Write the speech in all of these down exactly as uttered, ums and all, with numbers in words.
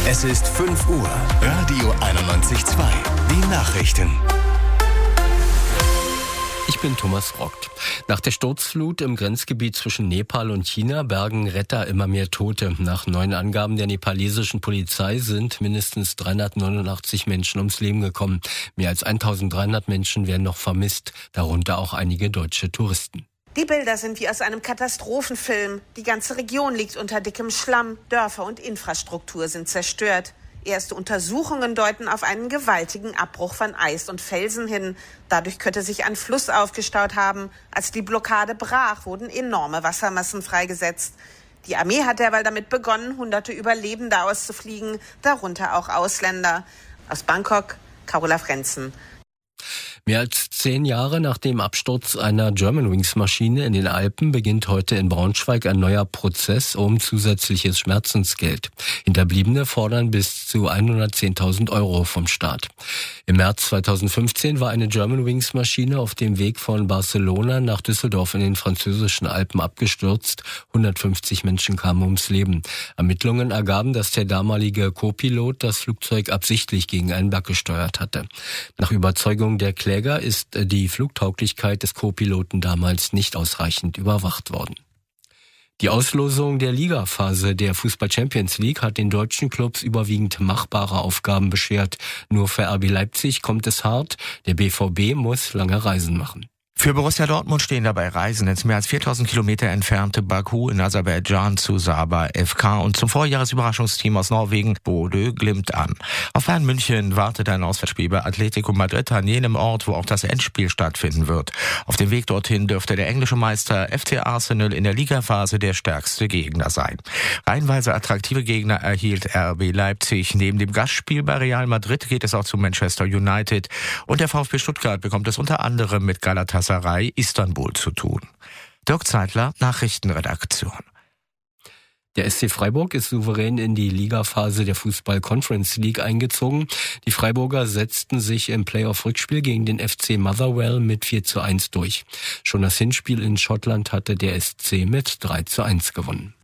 Es ist fünf Uhr. Radio einundneunzig Komma zwei. Die Nachrichten. Ich bin Thomas Rockt. Nach der Sturzflut im Grenzgebiet zwischen Nepal und China bergen Retter immer mehr Tote. Nach neuen Angaben der nepalesischen Polizei sind mindestens dreihundertneunundachtzig Menschen ums Leben gekommen. Mehr als eintausenddreihundert Menschen werden noch vermisst, darunter auch einige deutsche Touristen. Die Bilder sind wie aus einem Katastrophenfilm. Die ganze Region liegt unter dickem Schlamm. Dörfer und Infrastruktur sind zerstört. Erste Untersuchungen deuten auf einen gewaltigen Abbruch von Eis und Felsen hin. Dadurch könnte sich ein Fluss aufgestaut haben. Als die Blockade brach, wurden enorme Wassermassen freigesetzt. Die Armee hat derweil damit begonnen, hunderte Überlebende auszufliegen, darunter auch Ausländer. Aus Bangkok, Carola Frenzen. Mehr als zehn Jahre nach dem Absturz einer Germanwings-Maschine in den Alpen beginnt heute in Braunschweig ein neuer Prozess um zusätzliches Schmerzensgeld. Hinterbliebene fordern bis zu hundertzehntausend Euro vom Staat. Im März zweitausendfünfzehn war eine Germanwings-Maschine auf dem Weg von Barcelona nach Düsseldorf in den französischen Alpen abgestürzt. hundertfünfzig Menschen kamen ums Leben. Ermittlungen ergaben, dass der damalige Co-Pilot das Flugzeug absichtlich gegen einen Berg gesteuert hatte. Nach Überzeugung der Kläger ist die Flugtauglichkeit des Co-Piloten damals nicht ausreichend überwacht worden. Die Auslosung der Ligaphase der Fußball-Champions League hat den deutschen Clubs überwiegend machbare Aufgaben beschert. Nur für R B Leipzig kommt es hart. Der B V B muss lange Reisen machen. Für Borussia Dortmund stehen dabei Reisen ins mehr als viertausend Kilometer entfernte Baku in Aserbaidschan zu Saba F K und zum Vorjahresüberraschungsteam aus Norwegen Bodø Glimt an. Auf Bayern München wartet ein Auswärtsspiel bei Atletico Madrid an jenem Ort, wo auch das Endspiel stattfinden wird. Auf dem Weg dorthin dürfte der englische Meister F C Arsenal in der Ligaphase der stärkste Gegner sein. Reihenweise attraktive Gegner erhielt R B Leipzig. Neben dem Gastspiel bei Real Madrid geht es auch zu Manchester United und der VfB Stuttgart bekommt es unter anderem mit Galatasaray Istanbul zu tun. Dirk Zeitler, Nachrichtenredaktion. Der S C Freiburg ist souverän in die Ligaphase der Fußball-Conference League eingezogen. Die Freiburger setzten sich im Playoff-Rückspiel gegen den F C Motherwell mit vier zu eins durch. Schon das Hinspiel in Schottland hatte der S C mit drei zu eins gewonnen.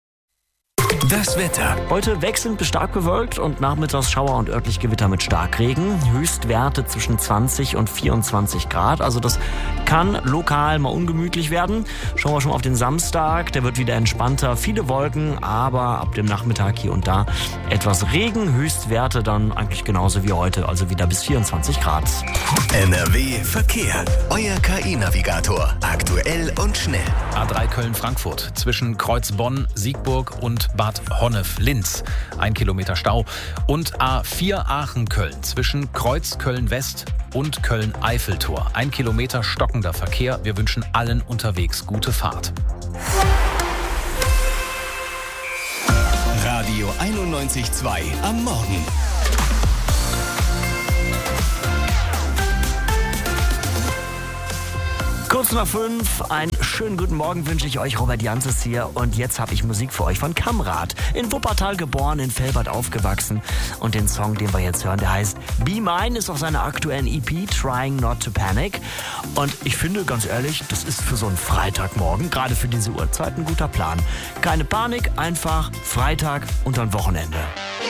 Das Wetter. Heute wechselnd bis stark bewölkt und nachmittags Schauer und örtlich Gewitter mit Starkregen. Höchstwerte zwischen zwanzig und vierundzwanzig Grad. Also das kann lokal mal ungemütlich werden. Schauen wir schon mal auf den Samstag. Der wird wieder entspannter. Viele Wolken, aber ab dem Nachmittag hier und da etwas Regen. Höchstwerte dann eigentlich genauso wie heute. Also wieder bis vierundzwanzig Grad. N R W Verkehr. Euer K I-Navigator. Aktuell und schnell. A drei Köln-Frankfurt. Zwischen Kreuzbonn, Siegburg und Bad Honnef-Linz. Ein Kilometer Stau. Und A vier Aachen-Köln zwischen Kreuz Köln-West und Köln-Eiffeltor. Ein Kilometer stockender Verkehr. Wir wünschen allen unterwegs gute Fahrt. Radio einundneunzig Komma zwei am Morgen. Kurz nach fünf, einen schönen guten Morgen wünsche ich euch. Robert Janses hier und jetzt habe ich Musik für euch von Kamrat. In Wuppertal geboren, in Velbert aufgewachsen und den Song, den wir jetzt hören, der heißt Be Mine, ist auf seiner aktuellen E P Trying Not to Panic und ich finde, ganz ehrlich, das ist für so einen Freitagmorgen, gerade für diese Uhrzeit, ein guter Plan. Keine Panik, einfach Freitag und dann Wochenende.